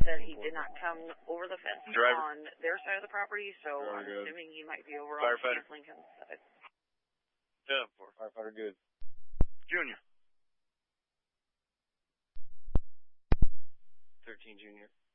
said he did not come over the fence Driver. on their side of the property, so Very I'm good. assuming he might be over Firefighter. on Lincoln's side. 10-4. Firefighter good. Junior. 13 Junior.